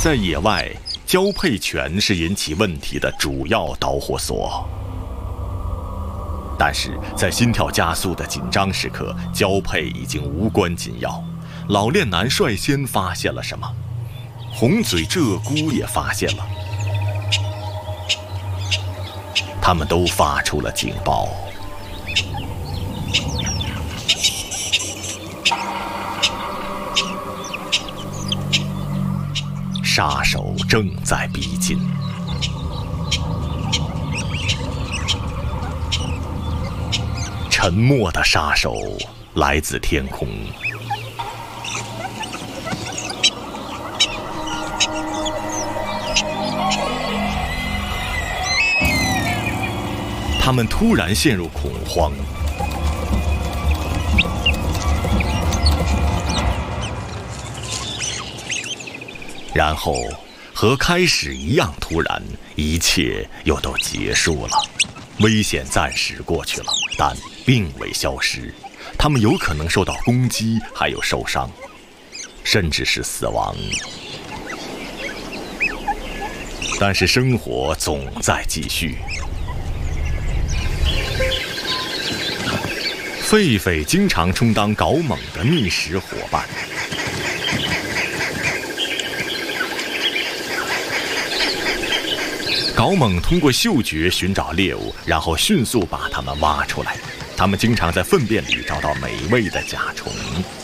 在野外，交配权是引起问题的主要导火索。但是在心跳加速的紧张时刻，交配已经无关紧要。老练男率先发现了什么？红嘴鹧鸪也发现了，他们都发出了警报。杀手正在逼近。沉默的杀手来自天空。他们突然陷入恐慌。然后，和开始一样突然，一切又都结束了。危险暂时过去了，但并未消失。他们有可能受到攻击，还有受伤，甚至是死亡。但是生活总在继续。狒狒经常充当搞猛的觅食伙伴。搞猛通过嗅觉寻找猎物，然后迅速把它们挖出来。它们经常在粪便里找到美味的甲虫。